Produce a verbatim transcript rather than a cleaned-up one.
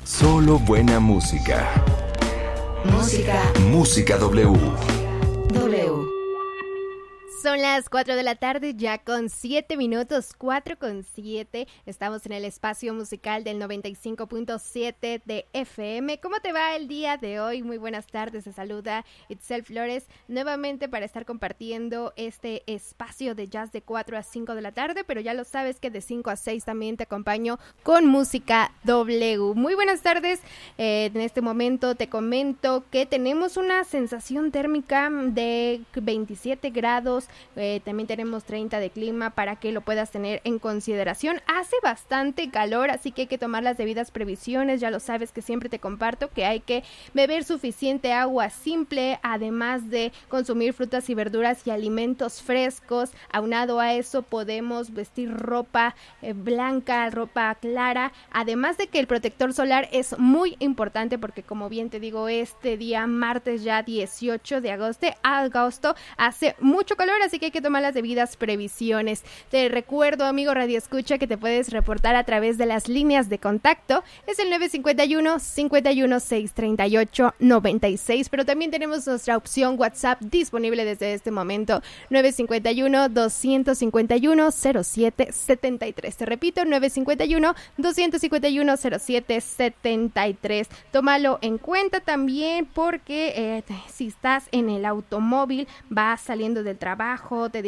Solo buena música. Música. Música W. W. Son las cuatro de la tarde, ya con siete minutos, cuatro con siete. Estamos en el espacio musical del noventa y cinco punto siete de F M. ¿Cómo te va el día de hoy? Muy buenas tardes, se saluda Itzel Flores nuevamente para estar compartiendo este espacio de jazz de cuatro a cinco de la tarde, pero ya lo sabes que de cinco a seis también te acompaño con Música W. Muy buenas tardes, eh, en este momento te comento que tenemos una sensación térmica de veintisiete grados. Eh, también tenemos treinta de clima para que lo puedas tener en consideración. Hace bastante calor, así que hay que tomar las debidas previsiones. Ya lo sabes que siempre te comparto que hay que beber suficiente agua simple, además de consumir frutas y verduras y alimentos frescos. Aunado a eso podemos vestir ropa eh, blanca, ropa clara, además de que el protector solar es muy importante porque, como bien te digo, este día martes ya dieciocho de agosto, agosto hace mucho calor, así que hay que tomar las debidas previsiones. Te recuerdo, amigo Radio Escucha, que te puedes reportar a través de las líneas de contacto. Es el nueve cinco uno, cinco uno, seis tres ocho, nueve seis, pero también tenemos nuestra opción WhatsApp disponible desde este momento, nueve cinco uno, dos cinco uno, cero siete siete tres. Te repito, nueve cinco uno, dos cinco uno, cero siete siete tres. Tómalo en cuenta también porque eh, si estás en el automóvil, vas saliendo del trabajo, te